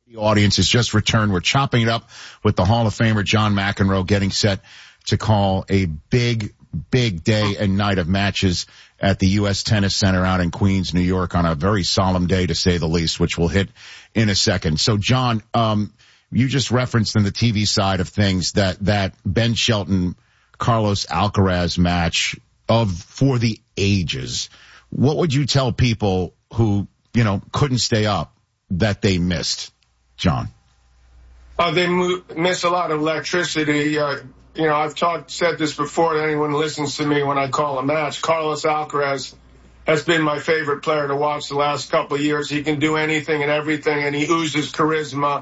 The audience has just returned. We're chopping it up with the Hall of Famer John McEnroe, getting set to call a big day and night of matches at the U.S. Tennis Center out in Queens, New York, on a very solemn day, to say the least, which we'll hit in a second. So, John, you just referenced in the TV side of things that Ben Shelton, Carlos Alcaraz match for the ages. What would you tell people who, couldn't stay up that they missed, John? They miss a lot of electricity. I've said this before to anyone who listens to me when I call a match. Carlos Alcaraz has been my favorite player to watch the last couple of years. He can do anything and everything, and he oozes charisma.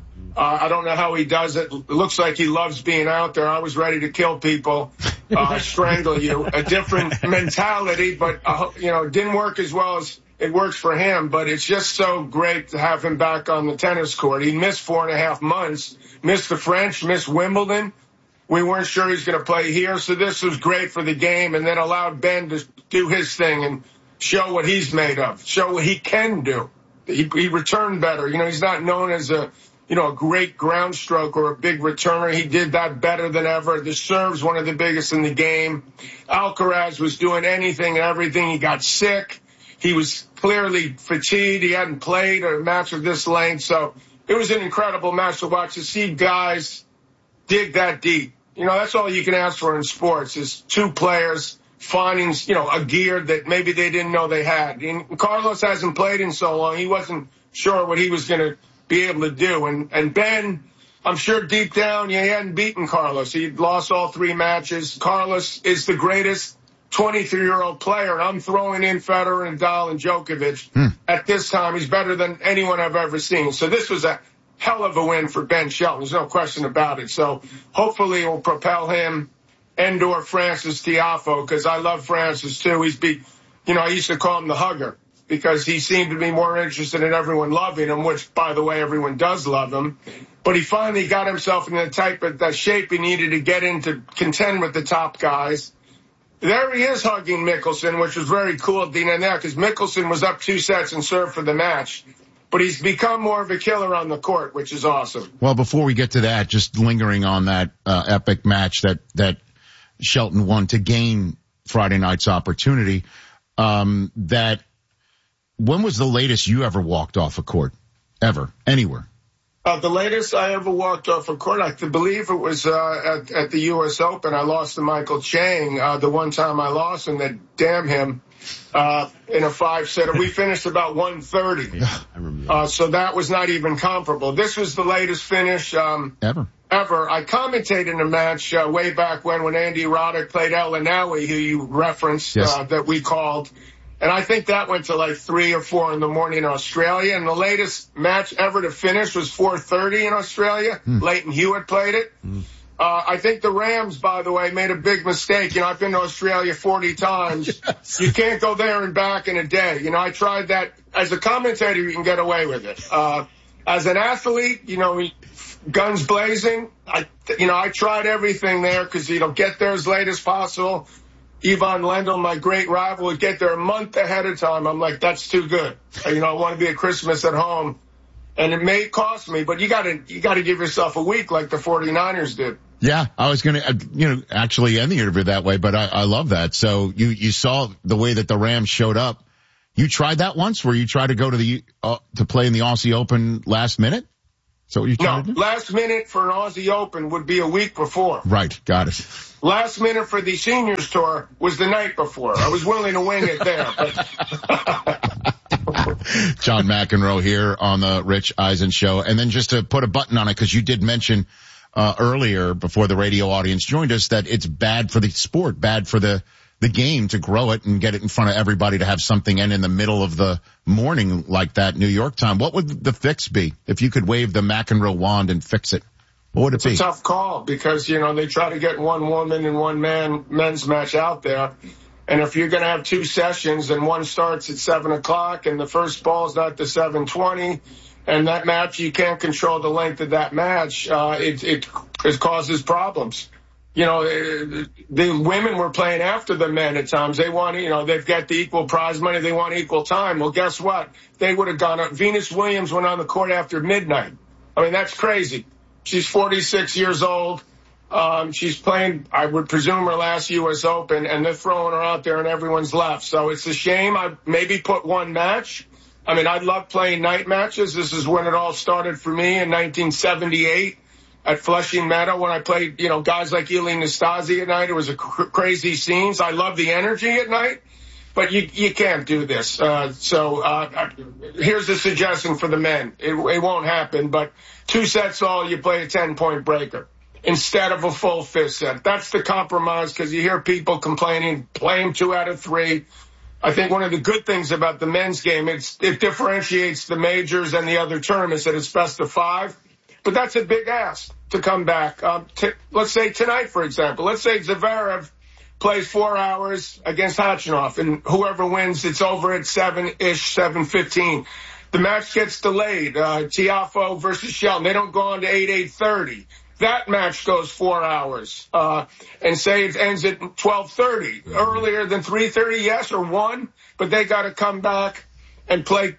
I don't know how he does it. It looks like he loves being out there. I was ready to kill people, strangle you. A different mentality, but, it didn't work as well as it works for him. But it's just so great to have him back on the tennis court. He missed 4.5 months, missed the French, missed Wimbledon. We weren't sure he was going to play here, so this was great for the game, and then allowed Ben to do his thing and show what he's made of, show what he can do. He returned better. He's not known as a great ground stroke or a big returner. He did that better than ever. The serve's one of the biggest in the game. Alcaraz was doing anything and everything. He got sick. He was clearly fatigued. He hadn't played a match of this length, so it was an incredible match to watch, to see guys dig that deep. That's all you can ask for in sports, is two players finding, a gear that maybe they didn't know they had. And Carlos hasn't played in so long. He wasn't sure what he was going to be able to do. And Ben, I'm sure deep down, he hadn't beaten Carlos. He'd lost all 3 matches. Carlos is the greatest 23-year-old player. And I'm throwing in Federer and Nadal and Djokovic. At this time, he's better than anyone I've ever seen. So this was a hell of a win for Ben Shelton. There's no question about it. So hopefully it will propel him and/or Francis Tiafoe, because I love Francis too. I used to call him the hugger, because he seemed to be more interested in everyone loving him, which, by the way, everyone does love him. But he finally got himself in the type of the shape he needed to get in to contend with the top guys. There he is hugging Mickelson, which was very cool at the end there, because Mickelson was up 2 sets and served for the match. But he's become more of a killer on the court, which is awesome. Well, before we get to that, just lingering on that epic match that Shelton won to gain Friday night's opportunity, when was the latest you ever walked off a court? Ever? Anywhere? The latest I ever walked off a court, I believe it was at the U.S. Open. I lost to Michael Chang the one time I lost him, that damn him, in a 5-setter. We finished about 1:30. Yeah, I remember that. So that was not even comparable. This was the latest finish ever. I commentated in a match way back when Andy Roddick played El Inawi, who you referenced, yes. That we called. And I think that went to like 3 or 4 in the morning in Australia. And the latest match ever to finish was 4:30 in Australia. Leighton Hewitt played it. I think the Rams, by the way, made a big mistake. I've been to Australia 40 times. Yes. You can't go there and back in a day. I tried that. As a commentator, you can get away with it. As an athlete, guns blazing, I tried everything there, because, get there as late as possible. Ivan Lendl, my great rival, would get there a month ahead of time. I'm like, that's too good. I want to be at Christmas at home. And it may cost me, but you got to give yourself a week like the 49ers did. Yeah, I was going to, actually end the interview that way, but I love that. So you saw the way that the Rams showed up. You tried that once, where you tried to go to to play in the Aussie Open last minute? So what you tried to do? Last minute for an Aussie Open would be a week before. Right, got it. Last minute for the Seniors Tour was the night before. I was willing to wing it there. John McEnroe here on the Rich Eisen Show. And then just to put a button on it, because you did mention earlier before the radio audience joined us that it's bad for the sport, bad for the game to grow it and get it in front of everybody, to have something end in the middle of the morning like that, New York time. What would the fix be if you could wave the McEnroe wand and fix it? What would it be? It's a tough call, because, they try to get one woman and one men's match out there. And if you're going to have 2 sessions and one starts at 7 o'clock and the first ball's not to 7:20, and that match, you can't control the length of that match, it causes problems. the women were playing after the men at times. They want, they've got the equal prize money. They want equal time. Well, guess what? They would have gone up. Venus Williams went on the court after midnight. I mean, that's crazy. She's 46 years old. She's playing, I would presume, her last U.S. Open, and they're throwing her out there and everyone's left. So it's a shame. I maybe put one match. I mean, I love playing night matches. This is when it all started for me in 1978. At Flushing Meadow, when I played, guys like Ilie Nastase at night, it was a crazy scenes. I love the energy at night, but you can't do this. So here's a suggestion for the men. It won't happen, but 2 sets all, you play a 10-point breaker instead of a full 5th set. That's the compromise, because you hear people complaining, play them 2 out of 3. I think one of the good things about the men's game, it differentiates the majors and the other tournaments, that it's best of 5. But that's a big ask to come back. Let's say tonight, for example. Let's say Zverev plays 4 hours against Khachanov, and whoever wins, it's over at 7-ish, 7:15. The match gets delayed. Tiafoe versus Shelton. They don't go on to 8:30. That match goes 4 hours. And say it ends at 12:30. Earlier than 3:30, yes, or 1. But they got to come back and play,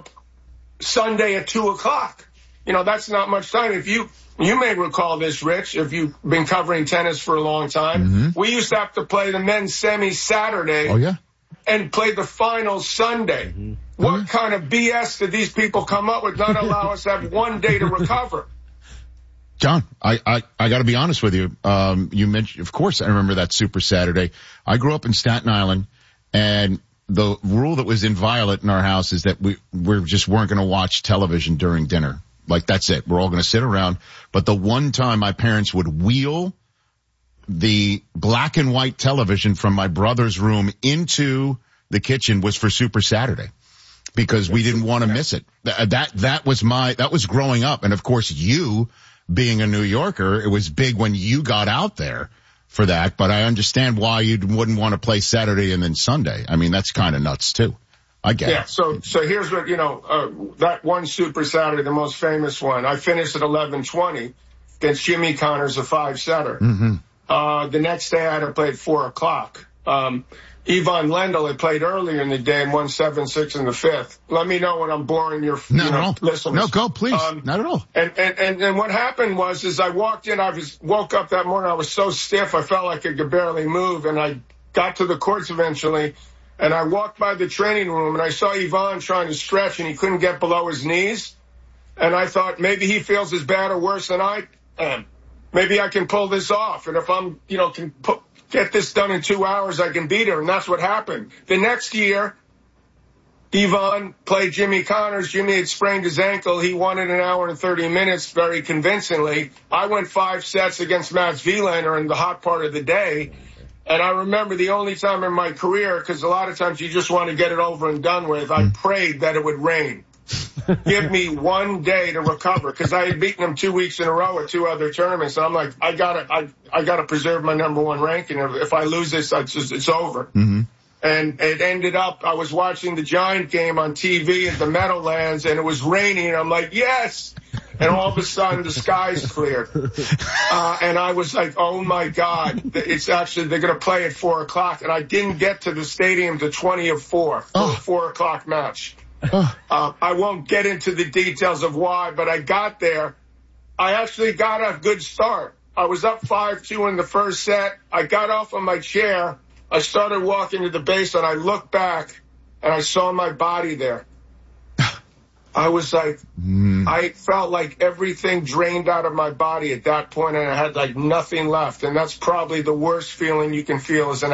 Sunday at 2 o'clock. That's not much time. If you may recall this, Rich, if you've been covering tennis for a long time. Mm-hmm. We used to have to play the men's semi Saturday. Oh, yeah. And play the finals Sunday. Mm-hmm. What kind of BS did these people come up with? Not allow us to have 1 day to recover. John, I got to be honest with you. You mentioned, of course, I remember that Super Saturday. I grew up in Staten Island, and the rule that was inviolate in our house is that we just weren't going to watch television during dinner. Like, that's it. We're all going to sit around. But the one time my parents would wheel the black and white television from my brother's room into the kitchen was for Super Saturday, because we didn't want to miss it. That was growing up. And of course, you being a New Yorker, it was big when you got out there for that. But I understand why you wouldn't want to play Saturday and then Sunday. I mean, that's kind of nuts too. I get it. So here's what, that one Super Saturday, the most famous one, I finished at 11:20 against Jimmy Connors, a 5-setter. Mm-hmm. The next day I had to play at 4 o'clock. Ivan Lendl had played earlier in the day and won 7-6 in the 5th. Let me know when I'm boring your listeners. No, go, please. Not at all. And what happened was I walked in, woke up that morning, I was so stiff, I felt like I could barely move, and I got to the courts eventually. And I walked by the training room, and I saw Ivan trying to stretch, and he couldn't get below his knees. And I thought, maybe he feels as bad or worse than I am. Maybe I can pull this off. And if I'm, get this done in 2 hours, I can beat him. And that's what happened. The next year, Ivan played Jimmy Connors. Jimmy had sprained his ankle. He won in 1 hour and 30 minutes very convincingly. I went 5 sets against Mats Wilander in the hot part of the day. And I remember the only time in my career, because a lot of times you just want to get it over and done with, I prayed that it would rain. Give me 1 day to recover, because I had beaten him 2 weeks in a row at 2 other tournaments. And I'm like, I gotta preserve my #1 ranking. If I lose this, it's over. Mm-hmm. And it ended up, I was watching the Giant game on TV at the Meadowlands, and it was raining. And I'm like, yes! And all of a sudden, the skies cleared. And I was like, oh, my God. They're going to play at 4 o'clock. And I didn't get to the stadium to 20 of 4 for a 4 o'clock match. I won't get into the details of why, but I got there. I actually got a good start. I was up 5-2 in the first set. I got off of my chair. I started walking to the base, and I looked back, and I saw my body there. I was like, I felt like everything drained out of my body at that point, and I had like nothing left. And that's probably the worst feeling you can feel as an